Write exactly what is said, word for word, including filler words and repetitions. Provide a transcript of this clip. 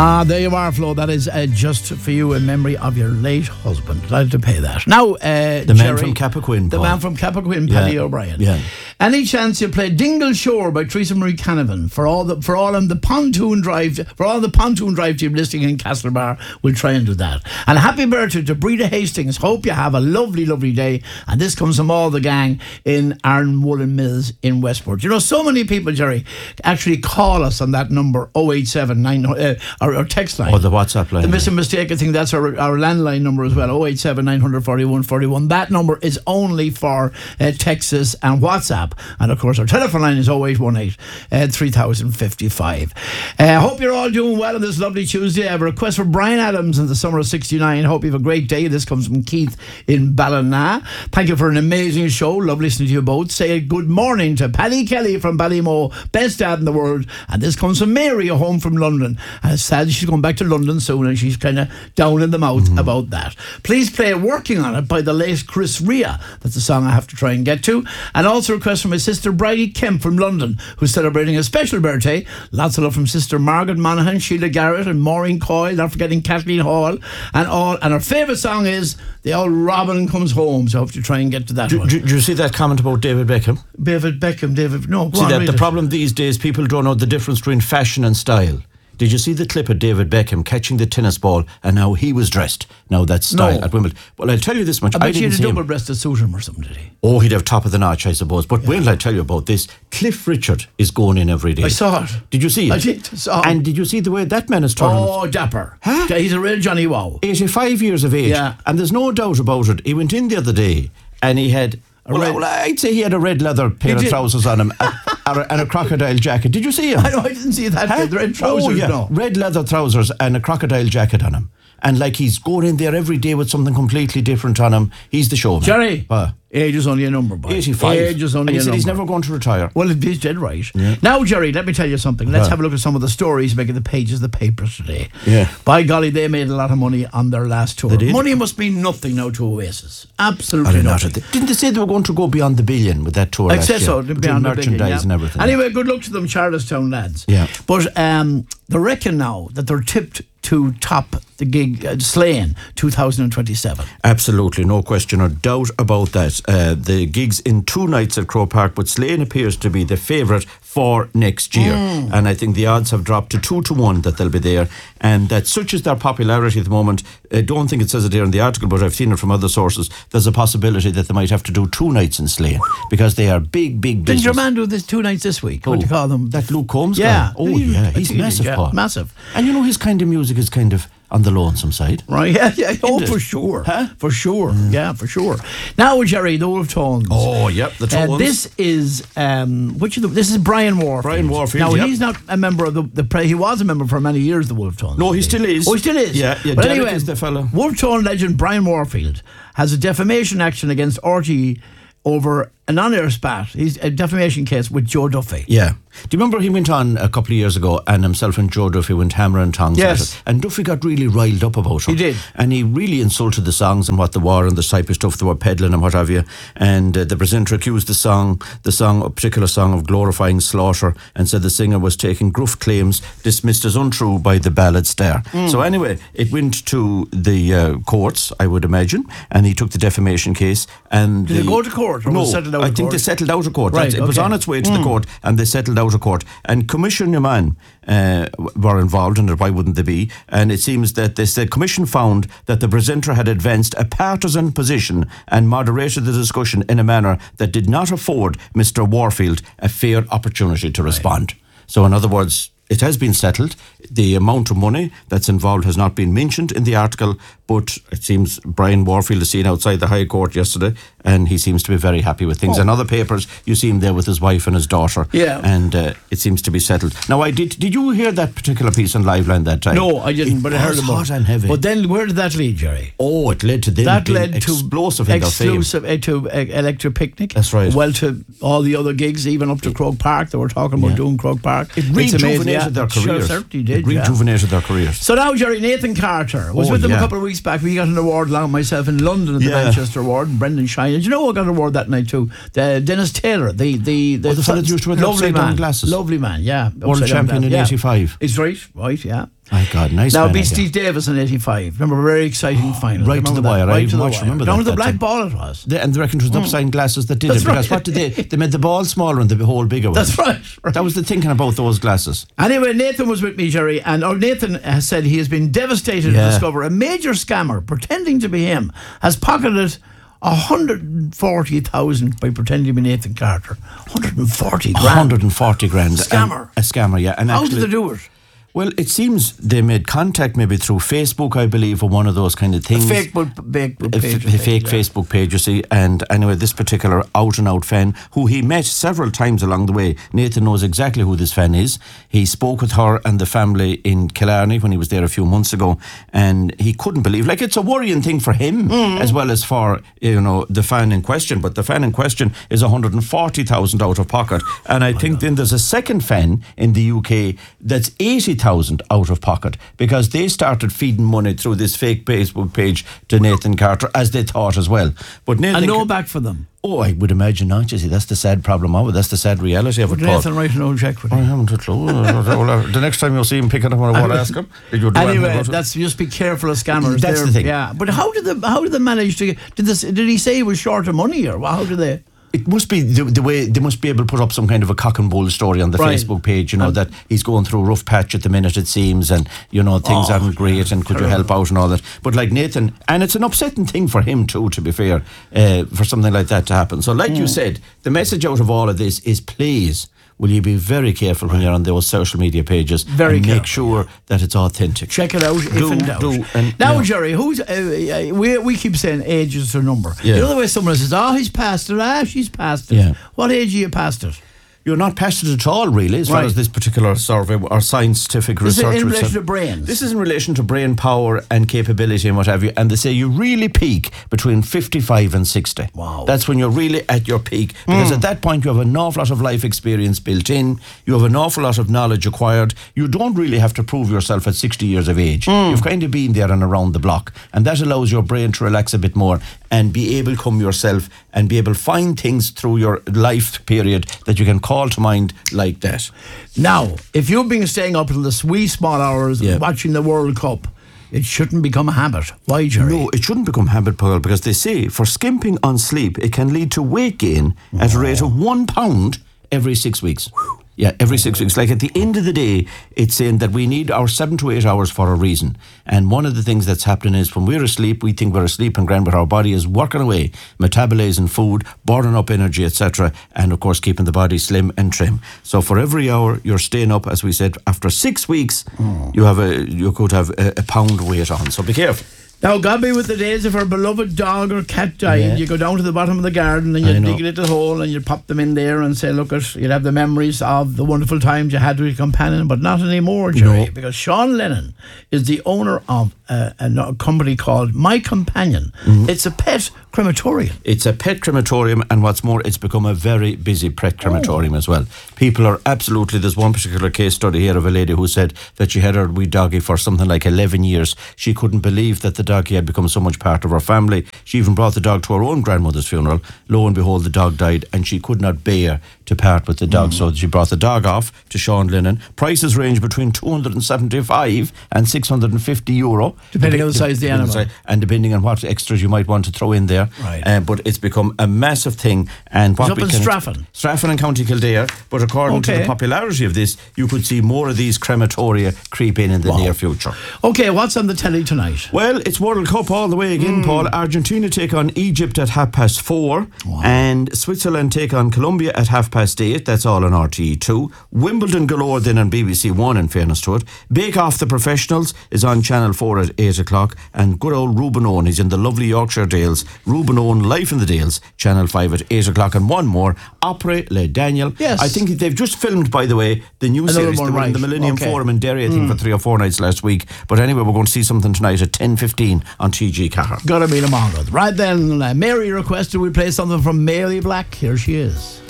Ah, there you are, Flo. That is uh, just for you in memory of your late husband. I'd to pay that. Now, uh, the man Jerry, from Cappoquin, the Paul. man from Cappoquin, Paddy Yeah. O'Brien. Yeah. Any chance you play Dingle Shore by Teresa Marie Canavan for all the for all of the pontoon drive for all the pontoon drive team listening in Castlebar? We'll try and do that. And happy birthday to Breda Hastings. Hope you have a lovely, lovely day. And this comes from all the gang in Aaron Woolen Mills in Westport. You know, so many people, Jerry, actually call us on that number oh eight seven nine uh, or, or text line. Or the WhatsApp line. The missing mistake, I think that's our, our landline number as well, oh eight seven nine four one four one. That number is only for uh, Texas and WhatsApp. And of course, our telephone line is oh eight one eight, three thousand fifty-five. I uh, hope you're all doing well on this lovely Tuesday. I have a request for Brian Adams in the summer of sixty-nine. Hope you have a great day. This comes from Keith in Ballina. Thank you for an amazing show. Love listening to you both. Say good morning to Paddy Kelly from Ballymo, best dad in the world. And this comes from Mary, home from London. And it's sad she's going back to London soon and she's kind of down in the mouth mm-hmm. about that. Please play Working on It by the late Chris Rea. That's a song I have to try and get to. And also a request from my sister Bridie Kemp from London, who's celebrating a special birthday. Lots of love from sister Margaret Monaghan, Sheila Garrett and Maureen Coyle, not forgetting Kathleen Hall and all. And her favourite song is The Old Robin Comes Home. So I hope you try and get to that do, one. Do, do you see that comment about David Beckham? David Beckham, David, no. Go see on, that read the it. problem these days, people don't know the difference between fashion and style. Did you see the clip of David Beckham catching the tennis ball and how he was dressed? Now that's style No. at Wimbledon. Well, I'll tell you this much. I bet I he didn't had a see him. double-breasted suit him or something, did he? Oh, he'd have top of the notch, I suppose. But yeah. Wait till I tell you about this. Cliff Richard is going in every day. I saw it. Did you see it? I did. Saw and did you see the way that man is turning? Oh, dapper. Huh? He's a real Johnny Wow. eighty-five years of age. Yeah. And there's no doubt about it. He went in the other day and he had... A well, red- well, I'd say he had a red leather pair of did. trousers on him and, and a crocodile jacket. Did you see him? I know, I didn't see that. Huh? The red trousers, oh, yeah. no. Red leather trousers and a crocodile jacket on him. And like he's going in there every day with something completely different on him. He's the showman. Jerry, uh, age is only a number, boy. eighty-five. Age is only and he a said number. he's never going to retire. Well, he's dead right. Yeah. Now, Jerry, let me tell you something. Let's Uh. have a look at some of the stories making the pages of the papers today. Yeah. By golly, they made a lot of money on their last tour. They did. Money must mean nothing now to Oasis. Absolutely I don't know. nothing. Didn't they say they were going to go beyond the billion with that tour I'd last say year? so. With Beyond the merchandise billion, yeah. and everything. Anyway, good luck to them, Charlestown lads. Yeah. But um, they reckon now that they're tipped to top the gig uh, Slane two thousand twenty-seven. Absolutely, no question or doubt about that. Uh, the gigs in two nights at Croke Park, but Slane appears to be the favourite for next year. Mm. And I think the odds have dropped to two to one that they'll be there. And that such is their popularity at the moment. I don't think it says it here in the article, but I've seen it from other sources. There's a possibility that they might have to do two nights in Slane because they are big, big business. Didn't your man do this two nights this week? Oh, What do you call them? That Luke Combs Yeah. guy? Oh, He- yeah. I He's think he massive, did, yeah. Paul. Massive. And you know his kind of music is kind of on the lonesome side. Right, yeah, yeah. Oh, it? for sure. Huh? For sure. Mm. Yeah, for sure. Now, Jerry, the Wolf Tones. Oh, yep, the Uh, Tones. this is um, which of the, this is Brian Warfield. Brian Warfield, Now yep. he's not a member of the the pre, he was a member for many years. The Wolf Tones. No, he still is. Oh, he still is. Yeah, yeah. But Derek anyway, is the fella. Wolf Tone legend Brian Warfield has a defamation action against R T E over an on-air spat. He's a defamation case with Joe Duffy. Yeah. Do you remember he went on a couple of years ago and himself and Joe Duffy went hammer and tongs Yes. at it? And Duffy got really riled up about it. He did. And he really insulted the songs and what they were and the type of stuff they were peddling and what have you. And uh, the presenter accused the song, the song, a particular song of glorifying slaughter and said the singer was taking gruff claims dismissed as untrue by the ballad star. Mm. So anyway, it went to the uh, courts, I would imagine, and he took the defamation case. And Did the, it go to court or no, was it settled out I of think court? they settled out of court. Right, That's- it was okay. on its way to Mm. the court and they settled out of court. And Commissioner Man uh, were involved in it. Why wouldn't they be? And it seems that they said Commission found that the presenter had advanced a partisan position and moderated the discussion in a manner that did not afford Mister Warfield a fair opportunity to respond. Right. So in other words, it has been settled. The amount of money that's involved has not been mentioned in the article, but it seems Brian Warfield is seen outside the High Court yesterday and he seems to be very happy with things. Oh. In other papers, you see him there with his wife and his daughter. Yeah. And uh, it seems to be settled. Now, I did Did you hear that particular piece on Liveline that time? No, I didn't, it but I heard was about hot it. and heavy. But then where did that lead, Jerry? Oh, it led to them That being led to explosive in their fame. exclusive uh, to uh, Electric Picnic. That's right. Well, to all the other gigs, even up to Croke Park. They were talking about Yeah. doing Croke Park. It It's amazing, rejuvenated yeah. their Sure, careers. certainly did. It yeah. rejuvenated their careers. So now, Jerry, Nathan Carter was Oh, with them yeah. a couple of weeks back. We got an award along with myself in London at the Yeah. Manchester Award, and Brendan Shine. And you know who got an award that night too? The Dennis Taylor, the the the, Oh, the fella that used to wear the lovely upside down man, glasses. lovely man, yeah, World upside down champion in glasses, yeah. eighty-five. It's right, right, yeah. My God, nice. Now, fan beat again. Steve Davis in eighty-five. Remember, a very exciting final. right to Remember the that? wire. I Right to the much wire. remember Down that. to the That's black it. ball it was. They, and they reckon it was the upside glasses that did That's it. Because right. what did they? They made the ball smaller and the hole bigger. That's wasn't it? right, right. That was the thinking about those glasses. Anyway, Nathan was with me, Jerry, and oh, Nathan has said he has been devastated Yeah. to discover a major scammer pretending to be him has pocketed one hundred forty thousand by pretending to be Nathan Carter. one hundred forty grand. one hundred forty grand. Scammer. And, a scammer, yeah. And How actually, did they do it? well, it seems they made contact maybe through Facebook, I believe, or one of those kind of things. Fake, bu- fake, A page, f- fake yeah. Facebook page, you see. And anyway, this particular out and out fan, who he met several times along the way, Nathan knows exactly who this fan is. He spoke with her and the family in Killarney when he was there a few months ago, and he couldn't believe. Like, it's a worrying thing for him Mm. as well as for, you know, the fan in question. But the fan in question is one hundred forty thousand out of pocket, and I think then there's a second fan in the U K that's eighty thousand out of pocket because they started feeding money through this fake Facebook page to Nathan Carter, as they thought as well. But Nathan, And no back for them. oh, I would imagine not. You see, that's the sad problem of it. That's the sad reality of it, Paul. Nathan write an old check for I them. haven't a clue. The next time you'll see him picking up on a word, ask him. Did you do anything Anyway, about it? that's just be careful of scammers. That's They're- the thing. Yeah, but how did they? How did they manage to? Get, did this? Did he say he was short of money, or how did they? It must be the, the way they must be able to put up some kind of a cock and bull story on the Right. Facebook page, you know, that he's going through a rough patch at the minute, it seems, and, you know, things Oh, aren't great, and could you help out and all that. But like Nathan, and it's an upsetting thing for him too, to be fair, uh, for something like that to happen. So like you said, the message out of all of this is, please, will you be very careful when you're on those social media pages, Very and careful. make sure that it's authentic. Check it out if Do- in doubt. do, and, now, yeah. Jerry, who's uh, uh, we we keep saying age is their number. Yeah. The other way someone says, "Oh, he's past it. Ah, she's past it." Yeah. What age are you past it? You're not past it at all, really, as far Right. as this particular survey or scientific This is research. in would relation say. to brains. This is in relation to brain power and capability and what have you. And they say you really peak between fifty-five and sixty. Wow. That's when you're really at your peak. Because at that point, you have an awful lot of life experience built in. You have an awful lot of knowledge acquired. You don't really have to prove yourself at sixty years of age. You've kind of been there and around the block. And that allows your brain to relax a bit more and be able to come yourself and be able to find things through your life period that you can call to mind like that. Now, if you've been staying up until the wee small hours Yeah. watching the World Cup, it shouldn't become a habit. Why, Jerry? No, it shouldn't become habit, Paul, because they say for skimping on sleep, it can lead to weight gain at a rate of one pound every six weeks. Yeah, every six weeks. Like at the end of the day, it's saying that we need our seven to eight hours for a reason. And one of the things that's happening is when we're asleep, we think we're asleep and grand, but our body is working away, metabolizing food, burning up energy, et cetera, and of course keeping the body slim and trim. So for every hour you're staying up, as we said, after six weeks, you have a you could have a, a pound weight on. So be careful. Now, God be with the days if our beloved dog or cat died, Yeah. you go down to the bottom of the garden and I you know. dig a little hole and you pop them in there and say, look, it, you'll have the memories of the wonderful times you had with your companion, but not anymore, Jerry, No. because Sean Lennon is the owner of a, a, a company called My Companion. Mm-hmm. It's a pet crematorium. It's a pet crematorium, and what's more, it's become a very busy pet crematorium as well. People are absolutely, there's one particular case study here of a lady who said that she had her wee doggy for something like eleven years. She couldn't believe that the doggy had become so much part of her family. She even brought the dog to her own grandmother's funeral. Lo and behold, the dog died, and she could not bear to part with the dog. Mm. So she brought the dog off to Sean Lennon. Prices range between two hundred seventy-five and six hundred fifty euro. Depending on the size of the depending on animal. size, and depending on what extras you might want to throw in there. Right. Uh, but it's become a massive thing. And what It's up we in can- Straffan. Straffan and County Kildare. But according to Okay. the popularity of this, you could see more of these crematoria creep in in the Wow. near future. Okay, what's on the telly tonight? Well, it's World Cup all the way again, Paul. Argentina take on Egypt at half past four. And Switzerland take on Colombia at half past eight. That's all on R T E two. Wimbledon galore then on B B C One, in fairness to it. Bake Off the Professionals is on Channel four at eight o'clock. And good old Ruben Owen, he's in the lovely Yorkshire Dales. Ruben Owen, Life in the Dales, Channel five at eight o'clock. And one more, Opera Le Daniel. Yes. I think they've just filmed, by the way, the new Another series. one, They were in the right. Millennium Okay. Forum in Derry, I think, for three or four nights last week. But anyway, we're going to see something tonight at ten fifteen on T G Cathar. Gotta be the Mongo. Right then, uh, Mary requested we play something from Mary Black. Here she is.